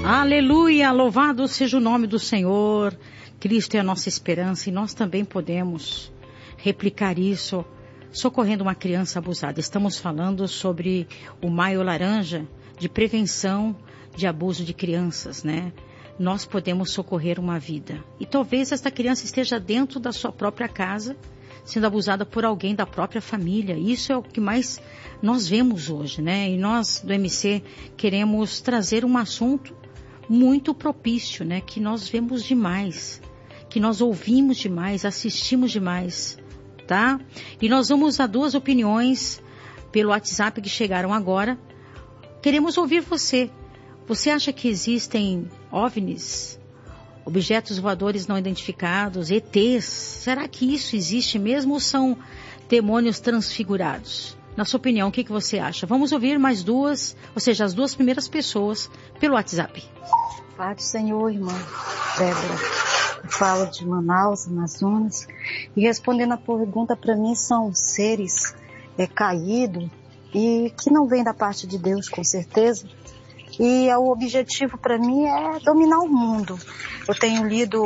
Aleluia, louvado seja o nome do Senhor. Cristo é a nossa esperança e nós também podemos replicar isso socorrendo uma criança abusada. Estamos falando sobre o Maio Laranja de prevenção de abuso de crianças, né? Nós podemos socorrer uma vida. E talvez esta criança esteja dentro da sua própria casa, sendo abusada por alguém da própria família. Isso é o que mais nós vemos hoje, né? E nós do MC queremos trazer um assunto muito propício, né? Que nós vemos demais, que nós ouvimos demais, assistimos demais, tá? E nós vamos a 2 opiniões pelo WhatsApp que chegaram agora. Queremos ouvir você. Você acha que existem OVNIs, objetos voadores não identificados, ETs? Será que isso existe mesmo ou são demônios transfigurados? Na sua opinião, o que você acha? Vamos ouvir mais 2, ou seja, as 2 primeiras pessoas pelo WhatsApp. Pai do Senhor, irmã Débora. Eu falo de Manaus, Amazonas. E respondendo a pergunta, para mim são seres caídos e que não vêm da parte de Deus, com certeza. E o objetivo para mim é dominar o mundo. Eu tenho lido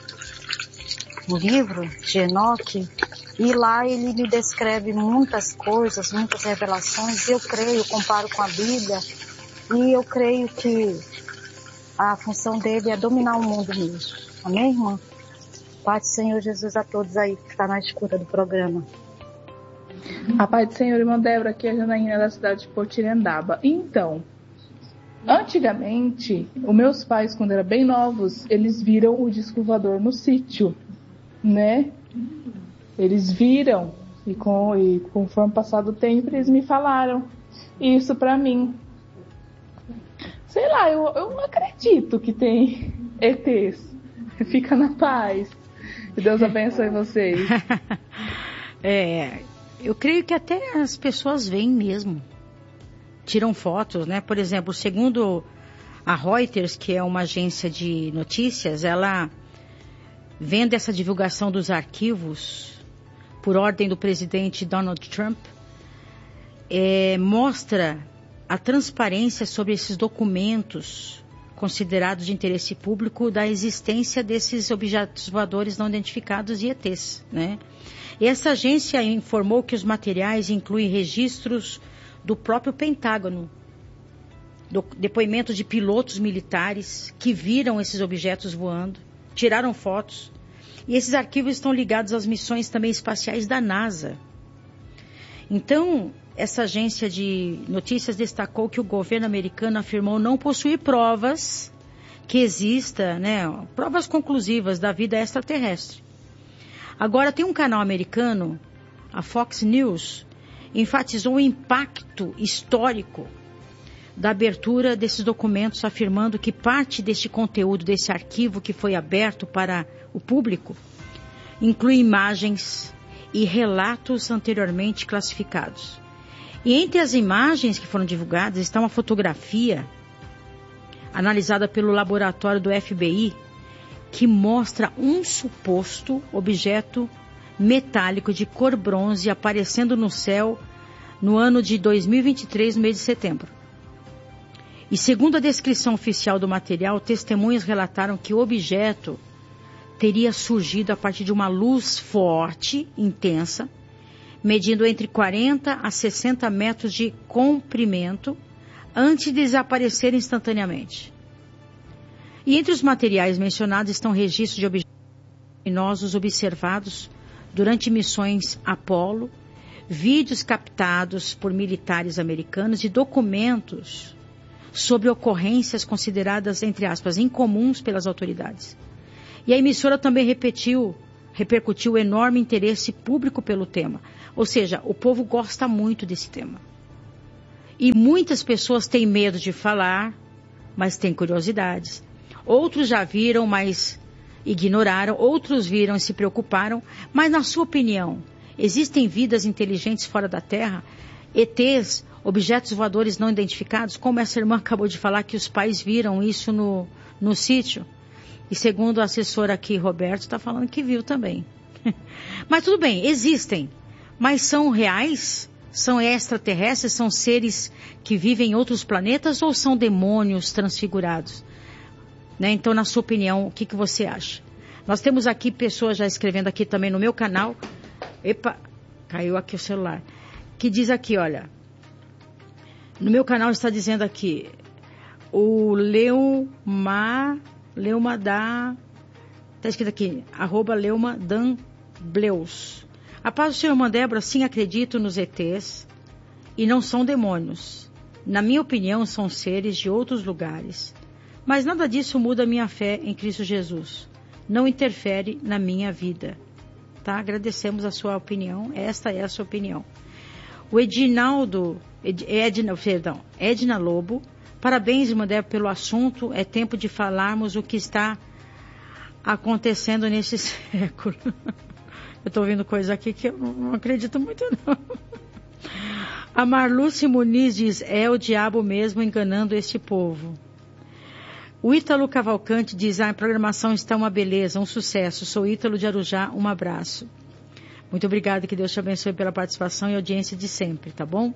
o livro de Enoque e lá ele me descreve muitas coisas, muitas revelações. Eu creio, comparo com a Bíblia e eu creio que a função dele é dominar o mundo mesmo. Amém, irmã? Pai do Senhor Jesus a todos aí que está na escuta do programa. A paz do Senhor, irmã Débora, aqui é a Janaína da cidade de Potirendaba. Então, antigamente, os meus pais, quando eram bem novos, eles viram o disco voador no sítio, né? Eles viram e conforme passado o tempo, eles me falaram isso pra mim. Sei lá, eu não acredito que tem ETs. Fica na paz. Que Deus abençoe vocês. Eu creio que até as pessoas veem mesmo. Tiram fotos, né? Por exemplo, segundo a Reuters, que é uma agência de notícias, ela, vendo essa divulgação dos arquivos por ordem do presidente Donald Trump, mostra a transparência sobre esses documentos considerados de interesse público da existência desses objetos voadores não identificados e ETs, né? E essa agência informou que os materiais incluem registros do próprio Pentágono, depoimentos de pilotos militares que viram esses objetos voando, tiraram fotos, e esses arquivos estão ligados às missões também espaciais da NASA. Então, essa agência de notícias destacou que o governo americano afirmou não possuir provas que exista, né, provas conclusivas da vida extraterrestre. Agora, tem um canal americano, a Fox News, enfatizou o impacto histórico da abertura desses documentos, afirmando que parte deste conteúdo, desse arquivo que foi aberto para o público, inclui imagens e relatos anteriormente classificados. E entre as imagens que foram divulgadas está uma fotografia analisada pelo laboratório do FBI que mostra um suposto objeto metálico de cor bronze aparecendo no céu no ano de 2023, no mês de setembro. E segundo a descrição oficial do material, testemunhas relataram que o objeto teria surgido a partir de uma luz forte, intensa, medindo entre 40 a 60 metros de comprimento, antes de desaparecer instantaneamente. E entre os materiais mencionados estão registros de objetos luminosos observados durante missões Apollo, vídeos captados por militares americanos e documentos sobre ocorrências consideradas, entre aspas, incomuns pelas autoridades. E a emissora também repercutiu o enorme interesse público pelo tema. Ou seja, o povo gosta muito desse tema. E muitas pessoas têm medo de falar, mas têm curiosidades. Outros já viram, mas ignoraram. Outros viram e se preocuparam. Mas, na sua opinião, existem vidas inteligentes fora da Terra? ETs, objetos voadores não identificados? Como essa irmã acabou de falar que os pais viram isso no sítio. E segundo o assessor aqui, Roberto, está falando que viu também. Mas tudo bem, existem. Mas são reais? São extraterrestres? São seres que vivem em outros planetas ou são demônios transfigurados? né? Então, na sua opinião, o que você acha? Nós temos aqui pessoas já escrevendo aqui também no meu canal. Epa, caiu aqui o celular. Que diz aqui, olha. No meu canal está dizendo aqui. O Leuma da... Está escrito aqui, @LeumaDanBleus. A paz do Senhor, irmã Débora, sim, acredito nos ETs. E não são demônios. Na minha opinião, são seres de outros lugares. Mas nada disso muda a minha fé em Cristo Jesus. Não interfere na minha vida. Tá? Agradecemos a sua opinião. Esta é a sua opinião. O Edna Lobo. Parabéns, irmã Débora, pelo assunto. É tempo de falarmos o que está acontecendo nesse século. Eu estou ouvindo coisa aqui que eu não acredito muito, não. A Marluce Muniz diz, é o diabo mesmo enganando este povo. O Ítalo Cavalcante diz, a programação está uma beleza, um sucesso. Sou Ítalo de Arujá, um abraço. Muito obrigada, que Deus te abençoe pela participação e audiência de sempre, tá bom?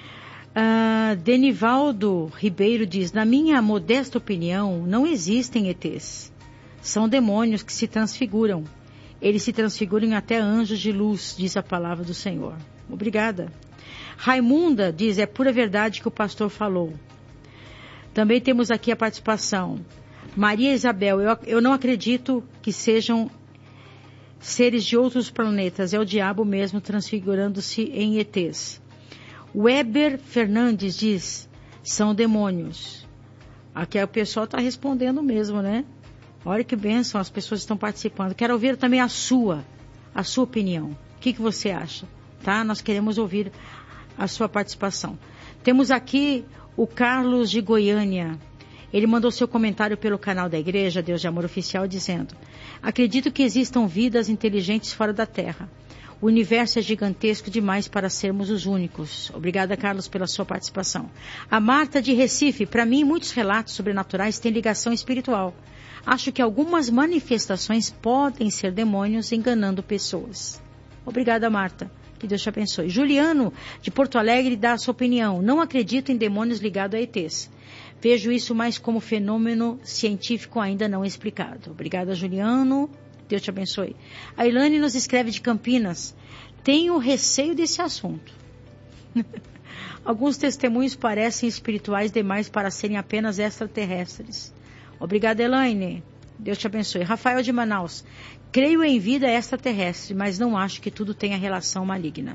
Denivaldo Ribeiro diz, na minha modesta opinião, não existem ETs. São demônios que se transfiguram. Eles se transfiguram em até anjos de luz, diz a palavra do Senhor. Obrigada. Raimunda diz, é pura verdade que o pastor falou. Também temos aqui a participação. Maria Isabel, eu não acredito que sejam seres de outros planetas. É o diabo mesmo transfigurando-se em ETs. Weber Fernandes diz, são demônios. Aqui o pessoal está respondendo mesmo, né? Olha que bênção, as pessoas estão participando. Quero ouvir também a sua opinião. O que você acha? Tá? Nós queremos ouvir a sua participação. Temos aqui o Carlos de Goiânia. Ele mandou seu comentário pelo canal da igreja, Deus de Amor Oficial, dizendo, acredito que existam vidas inteligentes fora da Terra. O universo é gigantesco demais para sermos os únicos. Obrigada, Carlos, pela sua participação. A Marta de Recife, para mim, muitos relatos sobrenaturais têm ligação espiritual. Acho que algumas manifestações podem ser demônios enganando pessoas. Obrigada, Marta. Que Deus te abençoe. Juliano, de Porto Alegre, dá a sua opinião. Não acredito em demônios ligados a ETs. Vejo isso mais como fenômeno científico ainda não explicado. Obrigada, Juliano. Deus te abençoe. A Ilane nos escreve de Campinas. Tenho receio desse assunto. Alguns testemunhos parecem espirituais demais para serem apenas extraterrestres. Obrigada, Elaine. Deus te abençoe. Rafael de Manaus. Creio em vida extraterrestre, mas não acho que tudo tenha relação maligna.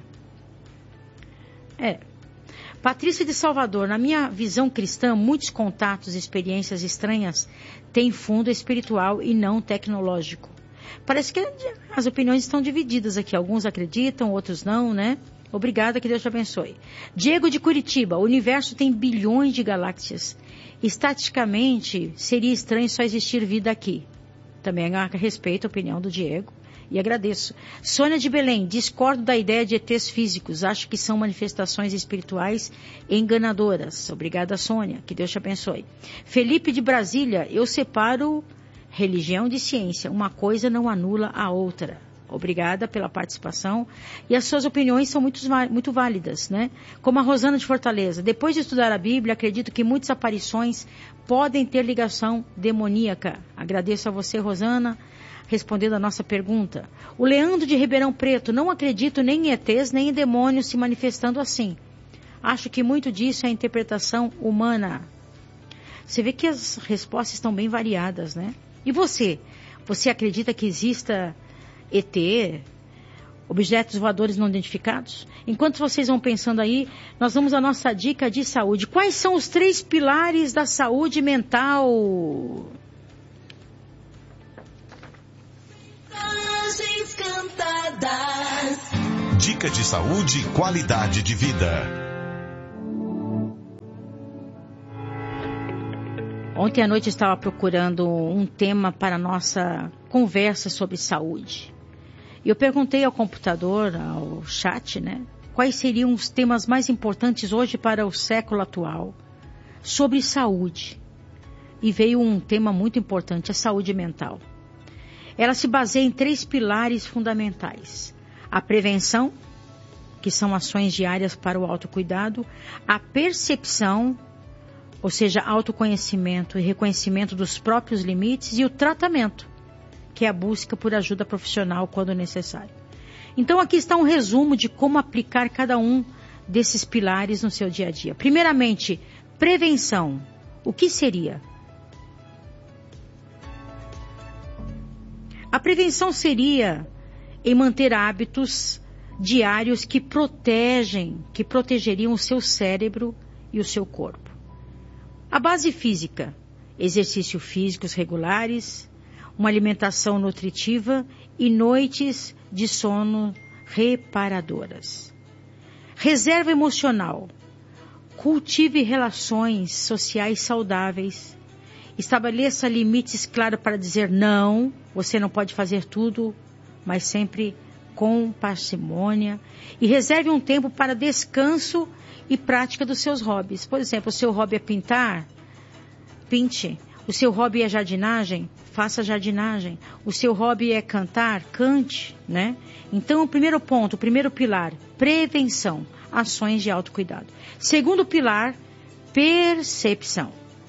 Patrícia de Salvador. Na minha visão cristã, muitos contatos e experiências estranhas têm fundo espiritual e não tecnológico. Parece que as opiniões estão divididas aqui. Alguns acreditam, outros não, né? Obrigada, que Deus te abençoe. Diego de Curitiba. O universo tem bilhões de galáxias. Estatisticamente, seria estranho só existir vida aqui. Também a respeito a opinião do Diego. E agradeço. Sônia de Belém. Discordo da ideia de ETs físicos. Acho que são manifestações espirituais enganadoras. Obrigada, Sônia. Que Deus te abençoe. Felipe de Brasília. Eu separo religião de ciência. Uma coisa não anula a outra. Obrigada pela participação. E as suas opiniões são muito válidas, né? Como a Rosana de Fortaleza. Depois de estudar a Bíblia, acredito que muitas aparições podem ter ligação demoníaca. Agradeço a você, Rosana, respondendo a nossa pergunta. O Leandro de Ribeirão Preto. Não acredito nem em ETs, nem em demônios se manifestando assim. Acho que muito disso é a interpretação humana. Você vê que as respostas estão bem variadas, né? E você? Você acredita que exista ET, objetos voadores não identificados? Enquanto vocês vão pensando aí, nós vamos à nossa dica de saúde. Quais são os 3 pilares da saúde mental? Dica de saúde e qualidade de vida. Ontem à noite eu estava procurando um tema para a nossa conversa sobre saúde. E eu perguntei ao computador, ao chat, né? Quais seriam os temas mais importantes hoje para o século atual sobre saúde. E veio um tema muito importante, a saúde mental. Ela se baseia em 3 pilares fundamentais. A prevenção, que são ações diárias para o autocuidado. A percepção, ou seja, autoconhecimento e reconhecimento dos próprios limites, e o tratamento, que é a busca por ajuda profissional quando necessário. Então aqui está um resumo de como aplicar cada um desses pilares no seu dia a dia. Primeiramente, prevenção. O que seria? A prevenção seria em manter hábitos diários que protegeriam o seu cérebro e o seu corpo. A base física, exercícios físicos regulares, uma alimentação nutritiva e noites de sono reparadoras. Reserva emocional. Cultive relações sociais saudáveis. Estabeleça limites claros para dizer não. Você não pode fazer tudo, mas sempre com parcimônia. E reserve um tempo para descanso e prática dos seus hobbies. Por exemplo, o seu hobby é pintar? Pinte. O seu hobby é jardinagem? Faça jardinagem. O seu hobby é cantar? Cante, né? Então, o primeiro ponto, o primeiro pilar, prevenção, ações de autocuidado. Segundo pilar, percepção.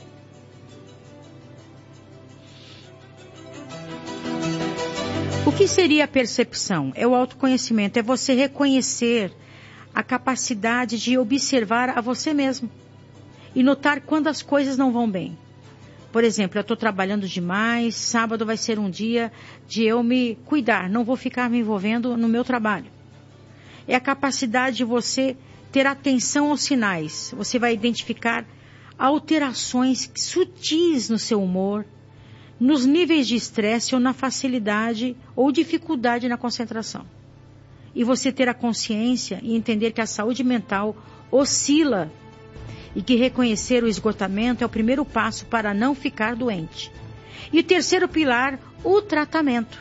O que seria a percepção? É o autoconhecimento, é você reconhecer a capacidade de observar a você mesmo e notar quando as coisas não vão bem. Por exemplo, eu estou trabalhando demais, sábado vai ser um dia de eu me cuidar, não vou ficar me envolvendo no meu trabalho. É a capacidade de você ter atenção aos sinais. Você vai identificar alterações sutis no seu humor, nos níveis de estresse ou na facilidade ou dificuldade na concentração. E você ter a consciência e entender que a saúde mental oscila e que reconhecer o esgotamento é o primeiro passo para não ficar doente. E o terceiro pilar, o tratamento,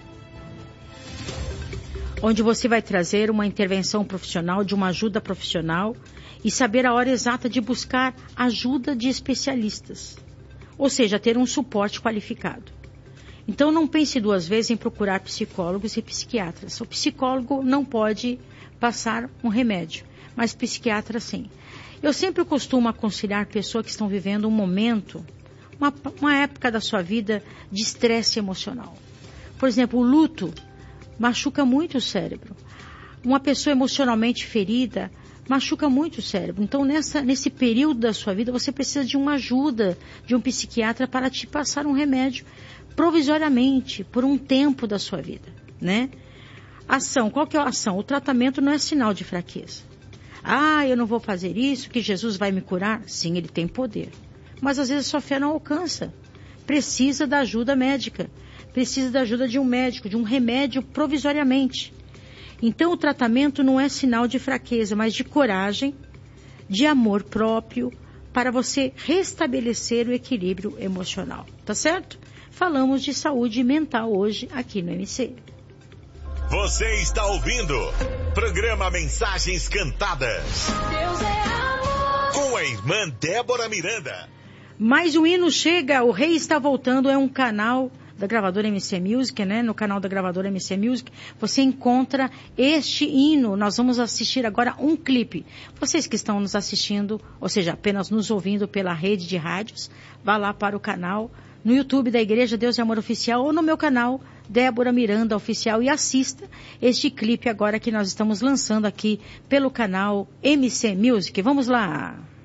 onde você vai trazer uma intervenção profissional, de uma ajuda profissional e saber a hora exata de buscar ajuda de especialistas, ou seja, ter um suporte qualificado. Então não pense duas vezes em procurar psicólogos e psiquiatras. O psicólogo não pode passar um remédio, mas psiquiatra sim. Eu sempre costumo aconselhar pessoas que estão vivendo um momento, uma época da sua vida de estresse emocional. Por exemplo, o luto machuca muito o cérebro. Uma pessoa emocionalmente ferida machuca muito o cérebro. Então, nesse período da sua vida, você precisa de uma ajuda de um psiquiatra para te passar um remédio provisoriamente, por um tempo da sua vida, né? Ação, qual que é a ação? O tratamento não é sinal de fraqueza. Ah, eu não vou fazer isso, que Jesus vai me curar? Sim, ele tem poder. Mas às vezes a sua fé não alcança. Precisa da ajuda médica. Precisa da ajuda de um médico, de um remédio provisoriamente. Então o tratamento não é sinal de fraqueza, mas de coragem, de amor próprio, para você restabelecer o equilíbrio emocional. Tá certo? Falamos de saúde mental hoje aqui no MC. Você está ouvindo programa Mensagens Cantadas. Deus é amor. Com a irmã Débora Miranda. Mais um hino chega, o Rei está voltando, é um canal da gravadora MC Music, né? No canal da gravadora MC Music, você encontra este hino. Nós vamos assistir agora um clipe. Vocês que estão nos assistindo, ou seja, apenas nos ouvindo pela rede de rádios, vá lá para o canal no YouTube da Igreja Deus e Amor Oficial ou no meu canal Débora Miranda Oficial e assista este clipe agora que nós estamos lançando aqui pelo canal MC Music. Vamos lá!